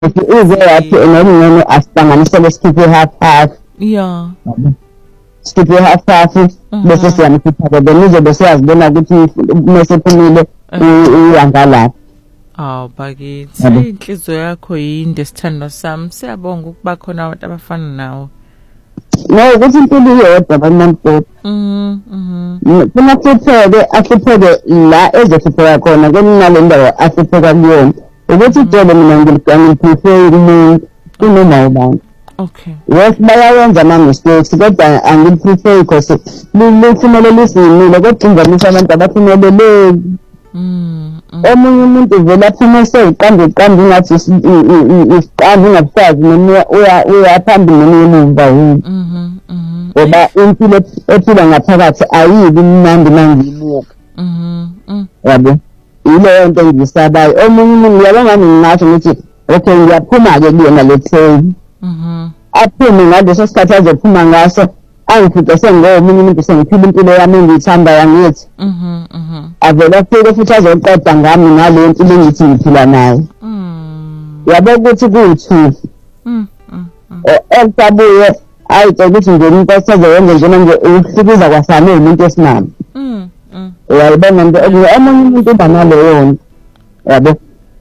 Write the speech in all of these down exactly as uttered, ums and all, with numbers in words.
Uze yathi ngene asihlanganisele sikhiphe half half. Yeah. Sikhiphe half half bese siyamkhipha ke nizobe siyazibona ukuthi mase phumile uyangala. Aw bakithi inhliziyo yakho yinde sithando sami siyabonga ukuba khona abantu abafana nawe. No ukuthi impilo iyodwa banamuntu. Mhm mhm. Kuma kupheke akupheke la ezofika khona kenale ndawo afika kuyona. Ukuthi ijele mina ngiligana prefer umuntu kunoma ubani. Okay. Yes bayawenza ama mistakes kodwa angiprefer because lifumele lisimile kodwa ngizamisa abantu abafimelele. Mm. Omunye umuntu vele aphuma seyiqamba iqamba ngathi isiqamba ngabusazi noma uya uyaphamba noma umva yini. Mhm mhm. Ngoba impilo ephila ngaphakathi ayibi mnandi mangiyibuka. Mhm. Yabo. Ile nto engisabayo omunye umuntu yabanga ngingathi ngithi okay ngiyaphuma ke kuyena letheni. Mhm. Aphume ngaleso sikhathi azophuma ngaso angifike sengomunye umuntu sengiphila impilo yami engiyithanda yangithi. Mhm mhm. Avela afike futhi azoqeda ngami ngale mpilo engithi ngiphila nayo. Mm. Yabo ukuthi kuyithu. Mm. Eltabuye ayithe ukuthi nje umuntu asezoyenza njena nje ukusikiza kwasana umuntu esimama. Mm. Uyayibona nje omunye umuntu banaleyo nto. Yabo.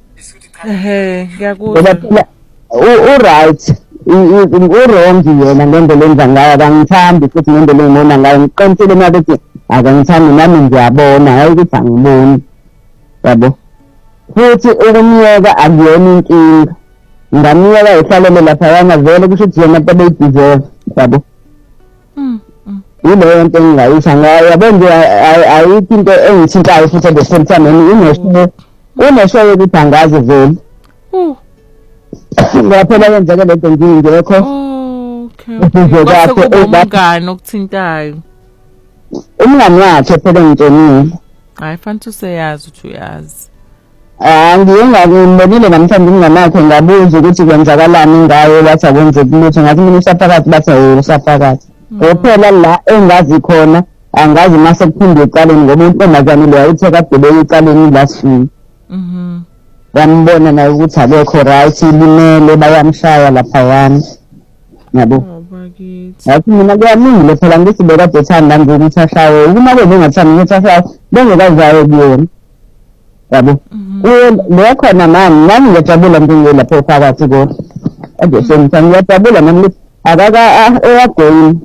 Ehe ngiyakuzwa. U right. U-wrong yena ngendlela enza ngayo akangithandi futhi ngendlela engibona ngayo ngiqinisile mina ukuthi akangithandi nami ngiyabona hayi ukuthi angiboni. Yabo. Futhi ukumyeka akuyona inkinga. Ngamiyeka ihlalele lapha yana vele kusho ukuthi yena babe deserve. Yabo. Mm. Ile nto engingayisho ngayo yabo nje ayikho into engithintayo futhi at the same time unesho unesho ukuthi angazi vele. Uh. Ngaphela yenzeke lento ngingekho. Okay. Kwase umngane okuthintayo. Umngane wakhe phela ngitshonile. Hayi fanele useyazi ukuthi uyazi. Ah ngiyengakubonile namhlanje ngingamakhe ngabuza ukuthi kwenzakalani ngayo bathi akwenzeki lutho ngathi mina usaphakathi bathi usaphakathi. Kuphela la engazi khona angazi mase kuphinde eqaleni ngoba untombazane lo ayithe kade beyiqaleni last week. Mhm. Bambona naye ukuthi abekho right ilimele bayamshaya lapha yana. Yabo. Yathi mina kuyamile phela ngithi bekade ethanda nje ukuthi ashaye uma bengathanda ukuthi ashaye bengekazayo kuyona. Yabo. Lo khona mami nami ngiyajabula ngingela lapho phakathi kodwa. Ade sengithi ngiyajabula nami akaka eyagoyini.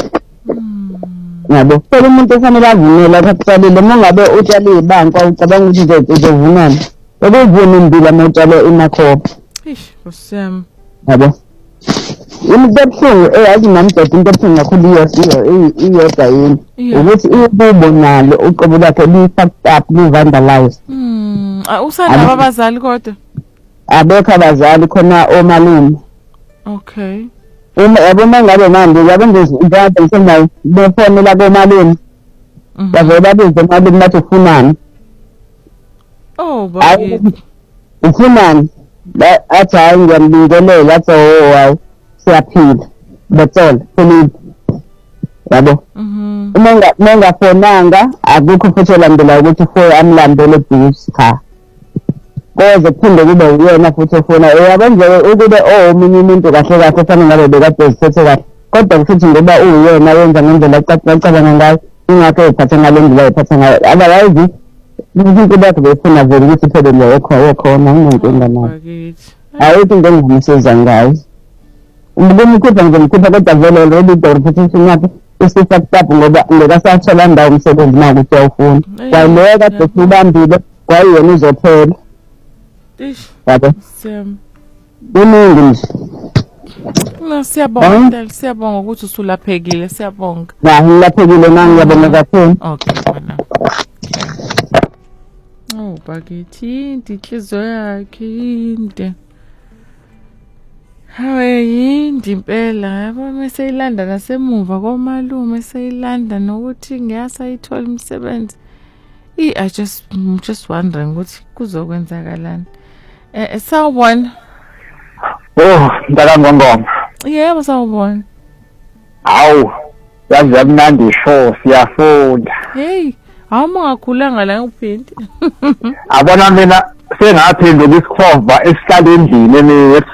Yabo. Phela umuntu ufanele avunele akakusalile uma ngabe utshale ibanka ucabanga ukuthi uzovunana. Ubuvuna imbila motshale imakhoba. Eish, usem. Yabo. Imdephu eyazi namdephu into ephunga kakhulu iyo iyodwa yini. Ukuthi ibubo nalo uqobo lakhe li fucked up li vandalized. Mm, usana abazali kodwa. Abekho abazali khona omalume. Okay. Uma yabo mangabe manje yabe ngizathi ngisenayo befonela komalume. Yabo babize malume bathi ufunani. Oh, baby. Ufunani? Athi hayi ngiyambingelela athi oh hayi siyaphila. That's all. Philip. Yabo. Mhm. Uma mengafonanga akukho futhi olandela ukuthi for amlandele dues cha. Koze kuphinde kube uyena futhi ofuna yabo nje ukube oh omunye umuntu kahle kahle fanele ngabe bekade ezithethe kahle. Kodwa futhi ngoba uyena wenza ngendlela ecacanga ngayo ingakho ephatha ngalendlela ephatha ngayo. Otherwise ukuthi bakho befuna vele ukuthi phela leyo khona khona nginenkinga nayo. Ayikho into engimsiza ngayo. Umbona ukuthi ngimkhipha kodwa vele already the reputation yakhe isifucked ngoba ngekasathola ndawo umsebenzi nawo ukuthi awufuna. Kwayileka kade kubambile kwayena uzophela. Ish. Yabo. Sem. Uningi nje. No siyabonga, siyabonga ukuthi usulaphekile, siyabonga. Na ngilaphekile nami ngiyabonga kakhulu. Okay bana. Oh bakithi inhliziyo yakhe inde. Hawe yindi impela yabo meseyilanda nasemuva komalume seyilanda nokuthi ngiyasayithola umsebenzi. I I just I'm just wondering ukuthi kuzokwenzakalani. Eh sawubona. Oh, ndakangongoma. Yebo sawubona. Awu, yazi yamnandi show siyafunda. Hey, awuma ngakhulanga la uphindi. Abona mina sengaphenduka isikhova esihlala endlini